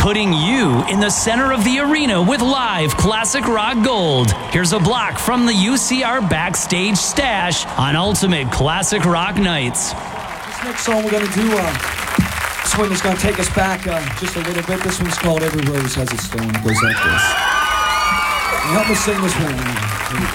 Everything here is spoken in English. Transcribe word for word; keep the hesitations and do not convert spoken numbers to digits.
putting you in the center of the arena with live classic rock gold. Here's a block from the U C R Backstage Stash on Ultimate Classic Rock Nights. This next song we're going to do, uh, this one is going to take us back uh, just a little bit. This one's called Every Rose Has Its Thorn. It goes like this. And help us sing this one.